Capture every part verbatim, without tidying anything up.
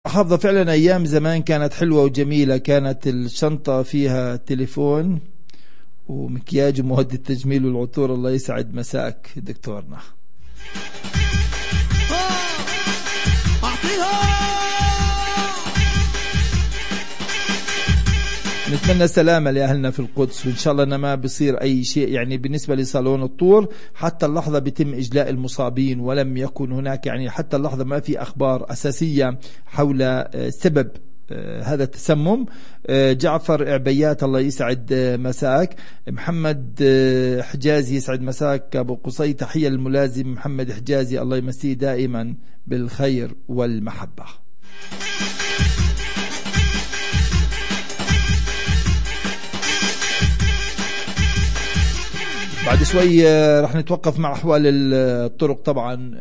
حافظة فعلا أيام زمان كانت حلوة وجميلة، كانت الشنطة فيها تليفون ومكياج ومواد التجميل والعطور. الله يسعد مساك دكتورنا. نتمنى السلامة لأهلنا في القدس، وإن شاء الله أنه ما بيصير أي شيء. يعني بالنسبة لصالون الطور حتى اللحظة بيتم إجلاء المصابين، ولم يكن هناك يعني حتى اللحظة ما في أخبار أساسية حول سبب هذا التسمم. جعفر عبيات الله يسعد مساك. محمد حجازي يسعد مساك أبو قصي، تحية للملازم محمد حجازي، الله يمسيه دائما بالخير والمحبة. بعد شوي رح نتوقف مع أحوال الطرق طبعا،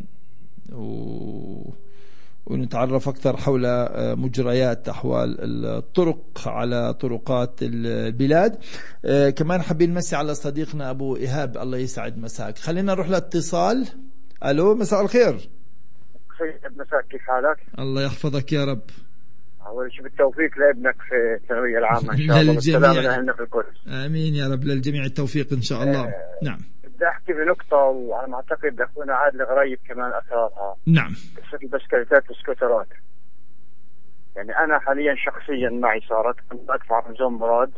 و... ونتعرف أكثر حول مجريات أحوال الطرق على طرقات البلاد. كمان حابين نمسي على صديقنا أبو إيهاب، الله يسعد مساك. خلينا نروح لاتصال. ألو، مساء الخير. سيد مساك، كيف حالك؟ الله يحفظك يا رب. أول شيء بالتوفيق لابنك في الثانوية العامة إن شاء الله، والسلام لأهلنا في القدس. آمين يا رب، للجميع التوفيق إن شاء الله. آه نعم. بدي أحكي بنقطة، وأنا ما أعتقد أخونا عادل غريب كمان أثارها. نعم. قصة البسكليتات والسكوترات. يعني أنا حاليا شخصيا معي صارت، كنت أدفع رمزان مراد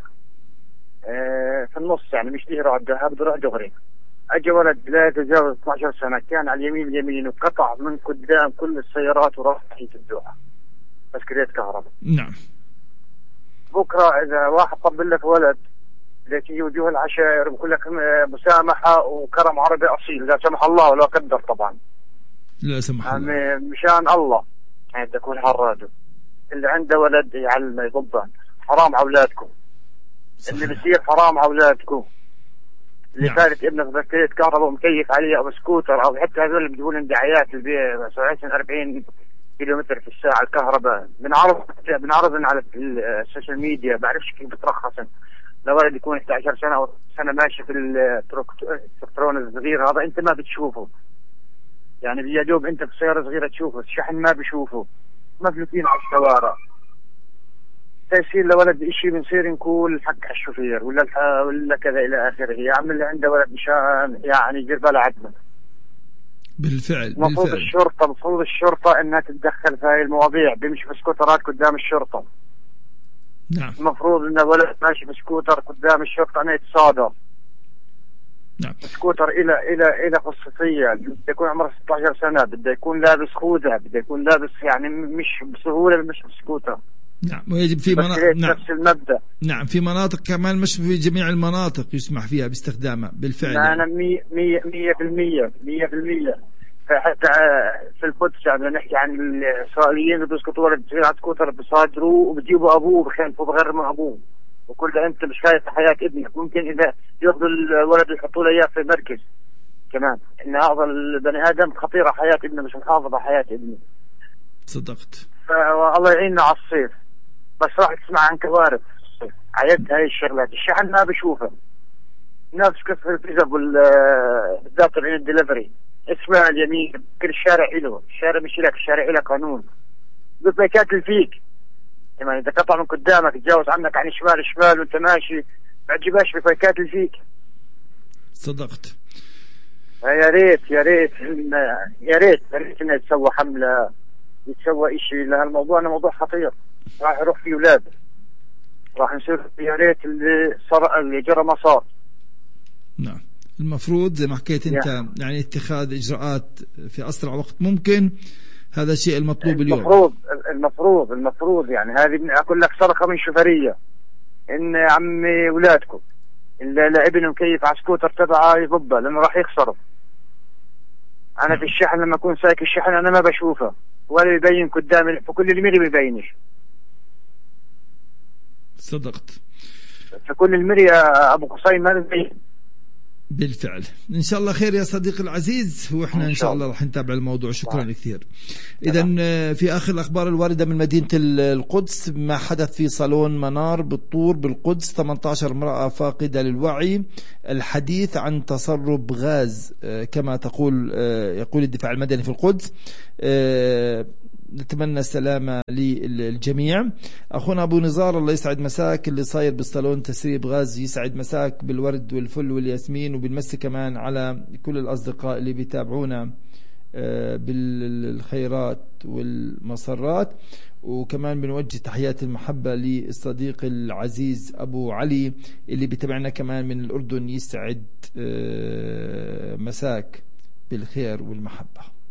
آه في النص، يعني مش دهر على الذهب، بروح دغري. أجى ولد لا يتجاوز اثني عشر سنة، كان على اليمين اليمين وقطع من قدام كل السيارات وراح ناحية الدوحة. بسكليت كهرباء. نعم. بكرة إذا واحد طبل لك ولد لكي وجوه العشائر بقول لك مسامحة وكرم عربي أصيل، لا سمح الله ولا قدر طبعا. لا سمح الله. يعني مشان الله يعني تكون حراده. اللي عنده ولد يعلم يضبان، حرام على أولادكم. اللي بيصير حرام على أولادكم. اللي نعم. فارق ابنك بسكليت كهرباء ومكيف عليه أو سكوتر، أو حتى هذول اللي بيقولون دعايات اللي سرعتهم أربعين كيلومتر في الساعة الكهرباء، بنعرض بنعرضن على السوشيال ميديا، بعرفش كيف بترخصن لولد يكون احدى عشرة سنة أو سنة ماشي في التركترون الصغير هذا، أنت ما بتشوفه. يعني يا دوب أنت في سيارة صغيرة تشوفه، الشحن ما بشوفه، مفلوتين على الشوارع. تيصير لولد إشي بنصير نقول حق على الشوفير ولا ولا كذا إلى آخره. يا عم اللي عنده ولد مشان يعني يدير بالها عدنا. بالفعل المفروض الشرطة المفروض الشرطة انها تتدخل في هاي المواضيع، بيمشي بسكوترات قدام الشرطة. نعم. المفروض ان ولد ماشي بسكوتر قدام الشرطة انه يتصادم. نعم. سكوتر الى الى الى خصوصية، بده يكون عمره ستة عشر سنة، بده يكون لابس خوذة، بده يكون لابس يعني مش بسهولة مش بسكوتر. نعم. ويجب في مناطق نعم. نفس المبدأ. نعم، في مناطق كمان مش في جميع المناطق يسمح فيها باستخدامها بالفعل. أنا مية مية مية بالمية مية بالمية. فحتى في القدس يعني نحكي عن الإسرائيليين اللي بيسكتوا ولد صغير على سكوتر بصادروه وبجيبوا أبوه بخلفوا بغرموا أبوه، وكل ده أنت مش خايف حياة ابنك. ممكن إذا ياخذوا الولد يحطوا له إياه في مركز كمان، إن هذا البني آدم خطيرة حياة ابنه، مش محافظة حياة ابنه. صدقت. فالله يعيننا على الصيف، بس راح تسمع عن كوارث الصيف. عيد هاي الشغلات، الشحن ما بشوفه. الناس كيف البيزا بالذات الدليفري، اسمع اليمين كل الشارع له، الشارع مش لك، الشارع له قانون. بفيكات فيك يعني اذا قطع من قدامك تجاوز عنك عن الشمال الشمال وانت ماشي، ما تجيبهاش بفيكات فيك. صدقت. يا ريت يا ريت يا ريت يا ريت انه يتسوى حمله، يتسوى شيء لهالموضوع، انه موضوع خطير راح يروح فيه اولاد، راح نصير يا ريت اللي صار اللي جرى ما صار. نعم. المفروض زي ما حكيت انت يعني, يعني اتخاذ اجراءات في اسرع وقت ممكن، هذا الشيء المطلوب اليوم. المفروض المفروض المفروض يعني هذه اقول لك صرخه من شوفريه، ان عمي اولادكم الا لابن مكيف على سكوتر تبعه يضبه لانه راح يخسره. انا في الشحن لما اكون سايق الشحن انا ما بشوفه ولا يبين قدامي، فكل المري ما يبينش. صدقت. فكل المري ابو قصي ما بيبين. بالفعل. إن شاء الله خير يا صديقي العزيز، وإحنا إن شاء الله راح نتابع الموضوع. شكرا كثير. إذا في آخر الأخبار الواردة من مدينة القدس، ما حدث في صالون منار بالطور بالقدس، ثمانية عشر امرأة فاقدة للوعي، الحديث عن تسرب غاز كما تقول يقول الدفاع المدني في القدس. نتمنى السلامة للجميع. أخونا أبو نزار الله يسعد مساك، اللي صاير بالصالون تسريب غاز يسعد مساك بالورد والفل والياسمين، وبنمسي كمان على كل الأصدقاء اللي بيتابعونا بالخيرات والمسرات. وكمان بنوجه تحيات المحبة للصديق العزيز أبو علي اللي بيتابعنا كمان من الأردن، يسعد مساك بالخير والمحبة.